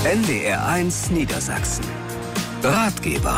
NDR1 Niedersachsen. Ratgeber.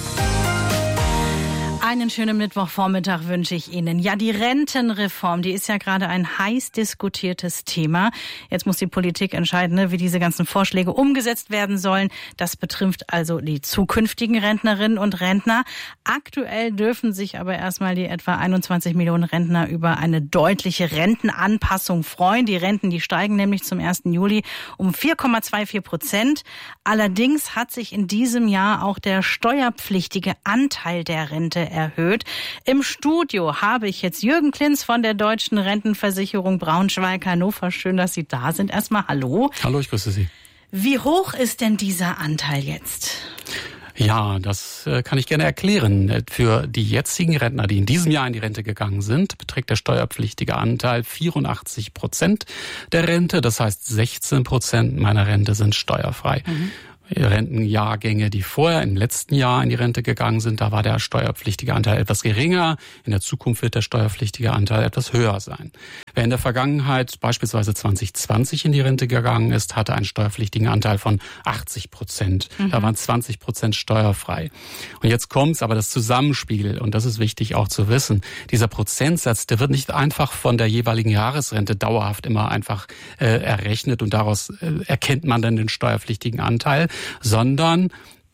Einen schönen Mittwochvormittag wünsche ich Ihnen. Ja, die Rentenreform, die ist ja gerade ein heiß diskutiertes Thema. Jetzt muss die Politik entscheiden, wie diese ganzen Vorschläge umgesetzt werden sollen. Das betrifft also die zukünftigen Rentnerinnen und Rentner. Aktuell dürfen sich aber erstmal die etwa 21 Millionen Rentner über eine deutliche Rentenanpassung freuen. Die Renten, die steigen nämlich zum 1. Juli um 4,24%. Allerdings hat sich in diesem Jahr auch der steuerpflichtige Anteil der Rente erhöht. Im Studio habe ich jetzt Jürgen Klinz von der Deutschen Rentenversicherung Braunschweig-Hannover. Schön, dass Sie da sind. Erstmal hallo. Hallo, ich grüße Sie. Wie hoch ist denn dieser Anteil jetzt? Ja, das kann ich gerne erklären. Für die jetzigen Rentner, die in diesem Jahr in die Rente gegangen sind, beträgt der steuerpflichtige Anteil 84% der Rente. Das heißt, 16% meiner Rente sind steuerfrei. Rentenjahrgänge, die vorher im letzten Jahr in die Rente gegangen sind, da war der steuerpflichtige Anteil etwas geringer. In der Zukunft wird der steuerpflichtige Anteil etwas höher sein. Wer in der Vergangenheit beispielsweise 2020 in die Rente gegangen ist, hatte einen steuerpflichtigen Anteil von 80%. Da waren 20% steuerfrei. Und jetzt kommt's aber das Zusammenspiel, und das ist wichtig auch zu wissen. Dieser Prozentsatz, der wird nicht einfach von der jeweiligen Jahresrente dauerhaft immer einfach errechnet und daraus erkennt man dann den steuerpflichtigen Anteil, sondern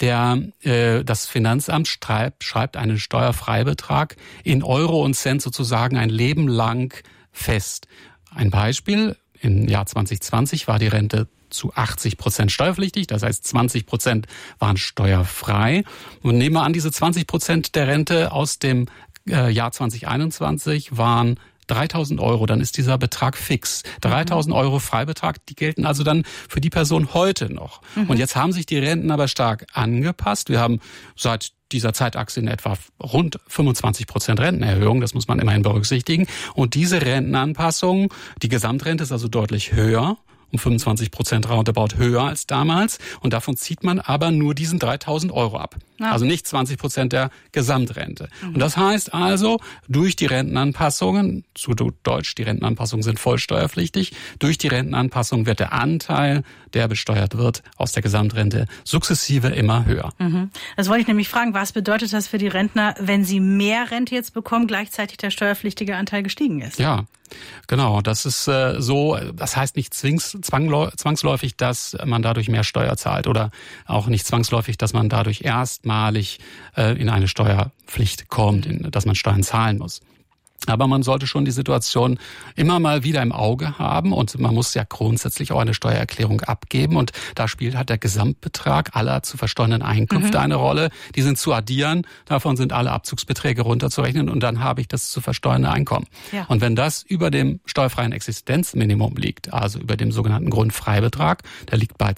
das Finanzamt schreibt einen Steuerfreibetrag in Euro und Cent sozusagen ein Leben lang fest. Ein Beispiel: Im Jahr 2020 war die Rente zu 80% steuerpflichtig, das heißt 20% waren steuerfrei. Und nehmen wir an, diese 20% der Rente aus dem Jahr 2021 waren 3.000 Euro, dann ist dieser Betrag fix. 3.000 Euro Freibetrag, die gelten also dann für die Person heute noch. Und jetzt haben sich die Renten aber stark angepasst. Wir haben seit dieser Zeitachse in etwa rund 25% Rentenerhöhung, das muss man immerhin berücksichtigen. Und diese Rentenanpassung, die Gesamtrente ist also deutlich höher, um 25% roundabout höher als damals. Und davon zieht man aber nur diesen 3.000 Euro ab. Ja. Also nicht 20% der Gesamtrente. Und das heißt also, durch die Rentenanpassungen, zu Deutsch, die Rentenanpassungen sind voll steuerpflichtig, durch die Rentenanpassung wird der Anteil, der besteuert wird, aus der Gesamtrente sukzessive immer höher. Das wollte ich nämlich fragen, was bedeutet das für die Rentner, wenn sie mehr Rente jetzt bekommen, gleichzeitig der steuerpflichtige Anteil gestiegen ist? Ja, genau. Das ist so. Das heißt nicht zwangsläufig, dass man dadurch mehr Steuer zahlt, oder auch nicht zwangsläufig, dass man dadurch erstmalig in eine Steuerpflicht kommt, dass man Steuern zahlen muss. Aber man sollte schon die Situation immer mal wieder im Auge haben, und man muss ja grundsätzlich auch eine Steuererklärung abgeben, und da spielt halt der Gesamtbetrag aller zu versteuernden Einkünfte eine Rolle. Die sind zu addieren, davon sind alle Abzugsbeträge runterzurechnen, und dann habe ich das zu versteuernde Einkommen. Ja. Und wenn das über dem steuerfreien Existenzminimum liegt, also über dem sogenannten Grundfreibetrag, der liegt bei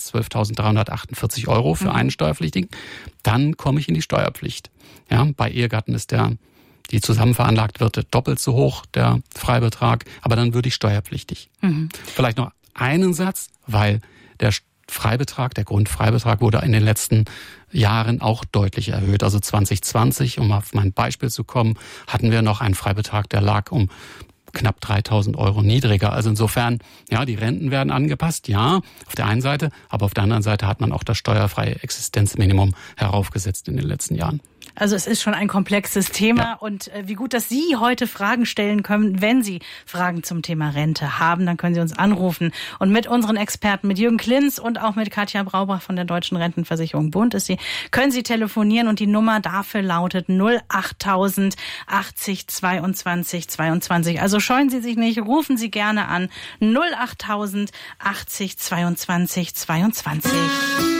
12.348 Euro für einen Steuerpflichtigen, dann komme ich in die Steuerpflicht. Ja, bei Ehegatten ist die zusammen veranlagt wird, doppelt so hoch, der Freibetrag, aber dann würde ich steuerpflichtig. Vielleicht noch einen Satz, weil der Freibetrag, der Grundfreibetrag, wurde in den letzten Jahren auch deutlich erhöht. Also 2020, um auf mein Beispiel zu kommen, hatten wir noch einen Freibetrag, der lag um knapp 3.000 Euro niedriger. Also insofern, ja, die Renten werden angepasst, ja, auf der einen Seite, aber auf der anderen Seite hat man auch das steuerfreie Existenzminimum heraufgesetzt in den letzten Jahren. Also es ist schon ein komplexes Thema, ja. Und wie gut, dass Sie heute Fragen stellen können. Wenn Sie Fragen zum Thema Rente haben, dann können Sie uns anrufen. Und mit unseren Experten, mit Jürgen Klinz und auch mit Katja Braubach von der Deutschen Rentenversicherung Bund können Sie telefonieren, und die Nummer dafür lautet 08000 80 22 22. Also scheuen Sie sich nicht, rufen Sie gerne an 08000 80 22 22.